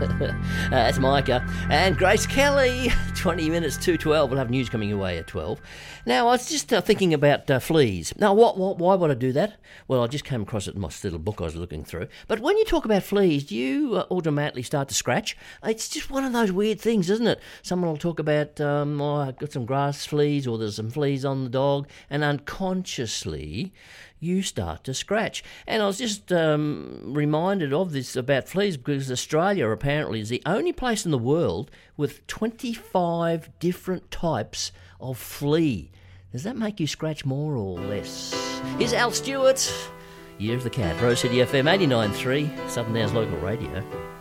That's Micah. And Grace Kelly, 20 minutes to 12. We'll have news coming your way at 12. Now, I was just thinking about fleas. Now, why would I do that? Well, I just came across it in my little book I was looking through. But when you talk about fleas, do you automatically start to scratch? It's just one of those weird things, isn't it? Someone will talk about, I've got some grass fleas, or there's some fleas on the dog, and unconsciously you start to scratch. And I was just reminded of this about fleas because Australia apparently is the only place in the world with 25 different types of flea. Does that make you scratch more or less? Here's Al Stewart, Year of the Cat, Rose City FM 89.3, Southern Downs Local Radio.